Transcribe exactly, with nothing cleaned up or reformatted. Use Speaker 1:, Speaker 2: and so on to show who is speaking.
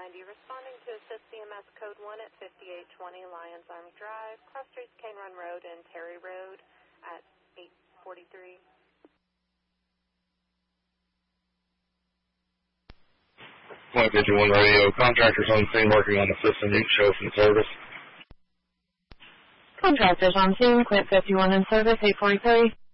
Speaker 1: ninety, responding to assist C M S code one at fifty-eight twenty Lions Arm Drive, Cross Streets, Cane Run Road, and Terry Road at eight forty-three.
Speaker 2: one fifty-one radio, contractors on scene working on the system, you can show us in service.
Speaker 3: Contractors on scene, Quint fifty-one in service, eight forty-three.